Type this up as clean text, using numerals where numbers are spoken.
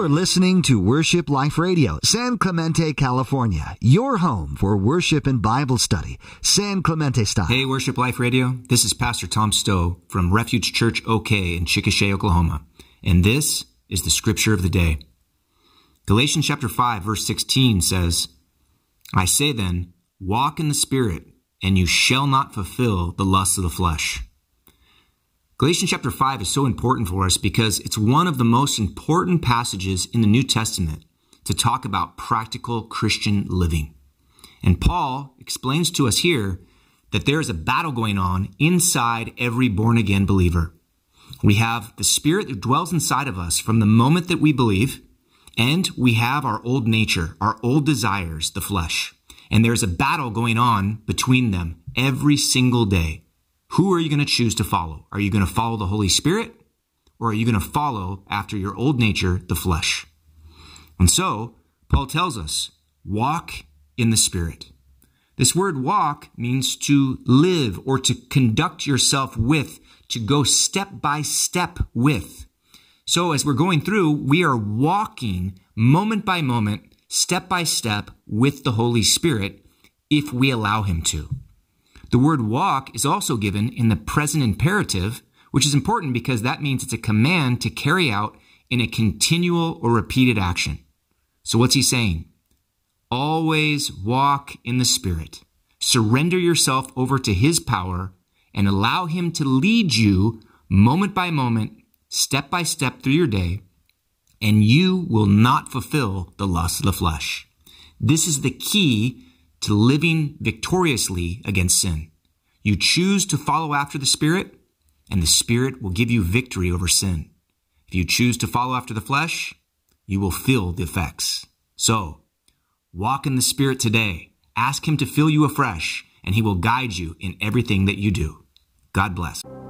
You're listening to Worship Life Radio, San Clemente, California. Your home for worship and Bible study, San Clemente style. Hey, Worship Life Radio. This is Pastor Tom Stowe from Refuge Church OK in Chickasha, Oklahoma. And this is the scripture of the day. Galatians chapter 5, verse 16 says, I say then, walk in the Spirit, and you shall not fulfill the lusts of the flesh. Galatians chapter 5 is so important for us because it's one of the most important passages in the New Testament to talk about practical Christian living. And Paul explains to us here that there is a battle going on inside every born-again believer. We have the Spirit that dwells inside of us from the moment that we believe, and we have our old nature, our old desires, the flesh. And there's a battle going on between them every single day. Who are you going to choose to follow? Are you going to follow the Holy Spirit, or are you going to follow after your old nature, the flesh? And so, Paul tells us, walk in the Spirit. This word walk means to live or to conduct yourself with, to go step by step with. So as we're going through, we are walking moment by moment, step by step with the Holy Spirit if we allow him to. The word walk is also given in the present imperative, which is important because that means it's a command to carry out in a continual or repeated action. So what's he saying? Always walk in the Spirit. Surrender yourself over to his power and allow him to lead you moment by moment, step by step through your day, and you will not fulfill the lusts of the flesh. This is the key to living victoriously against sin. You choose to follow after the Spirit, and the Spirit will give you victory over sin. If you choose to follow after the flesh, you will feel the effects. So, walk in the Spirit today. Ask him to fill you afresh, and he will guide you in everything that you do. God bless.